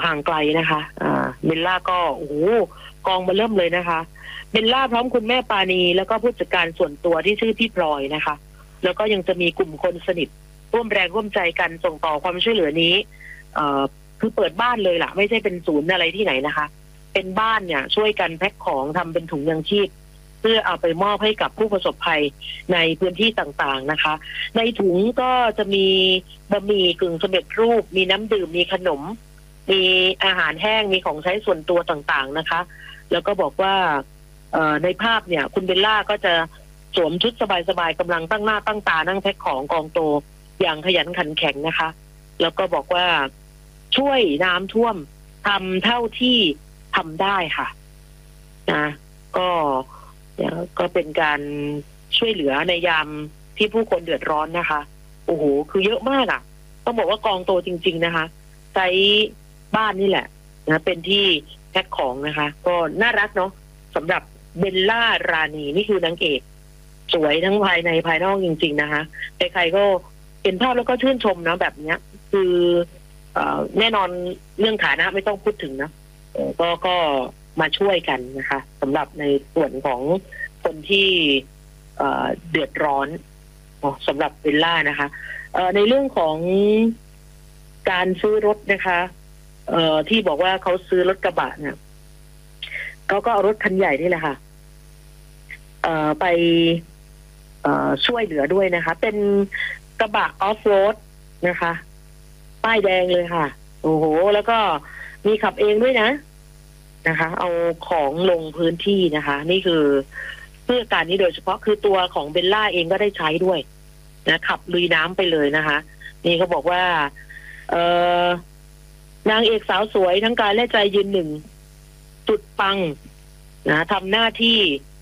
ห่างไกลนะคะเบลล่าก็โอ้โหกองมาเริ่มเลยนะคะเบลล่าพร้อมคุณแม่ปานีแล้วก็ผู้จัดการส่วนตัวที่ชื่อพี่พลอยนะคะแล้วก็ยังจะมีกลุ่มคนสนิทร่วมแรงร่วมใจกันส่งต่อความช่วยเหลือนี้คือเปิดบ้านเลยล่ะไม่ใช่เป็นศูนย์อะไรที่ไหนนะคะเป็นบ้านเนี่ยช่วยกันแพ็คของทำเป็นถุงยังชีพเพื่อเอาไปมอบให้กับผู้ประสบภัยในพื้นที่ต่างๆนะคะในถุงก็จะมีบะหมี่กึ่งสำเร็จรูปมีน้ำดื่มมีขนมมีอาหารแห้งมีของใช้ส่วนตัวต่างๆนะคะแล้วก็บอกว่าในภาพเนี่ยคุณเบลล่าก็จะสวมชุดสบายๆกำลังตั้งหน้าตั้งตานั่งแพ็คของกองโตอย่างขยันขันแข็งนะคะแล้วก็บอกว่าช่วยน้ำท่วมทำเท่าที่ทำได้ค่ะนะก็เป็นการช่วยเหลือในยามที่ผู้คนเดือดร้อนนะคะโอ้โหคือเยอะมากอ่ะต้องบอกว่ากองโตจริงๆนะคะใช้บ้านนี่แหละนะเป็นที่แพ็คของนะคะก็น่ารักเนาะสำหรับเบลล่ารานีนี่คือนางเอกสวยทั้งภายในภายนอกจริงๆนะคะใครๆก็เห็นภาพแล้วก็ชื่นชมนะแบบเนี้ยคือแน่นอนเรื่องฐานะไม่ต้องพูดถึงนะก็มาช่วยกันนะคะสำหรับในส่วนของคนที่เดือดร้อนสำหรับเบลล่านะคะในเรื่องของการซื้อรถนะคะที่บอกว่าเขาซื้อรถกระบะเนี่ยเขาก็เอารถคันใหญ่นี่แหละค่ะไปช่วยเหลือด้วยนะคะเป็นกระบะออฟโรดนะคะป้ายแดงเลยค่ะโอ้โหแล้วก็มีขับเองด้วยนะคะเอาของลงพื้นที่นะคะนี่คือเพื่อการนี้โดยเฉพาะคือตัวของเบลล่าเองก็ได้ใช้ด้วยนะขับลุยน้ำไปเลยนะคะนี่เขาบอกว่านางเอกสาวสวยทั้งกายและใจยืนหนึ่งจุดปังนะทำหน้าที่